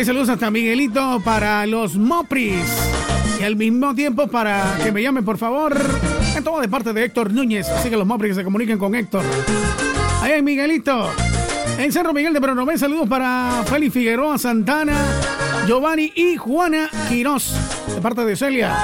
y saludos hasta Miguelito para los Mopris. Y al mismo tiempo para que me llamen, por favor. Esto va de parte de Héctor Núñez. Así que los Mopris se comuniquen con Héctor. Ahí hay Miguelito. En Cerro Miguel de Pronomé, saludos para Félix Figueroa Santana, Giovanni y Juana Quirós. De parte de Celia.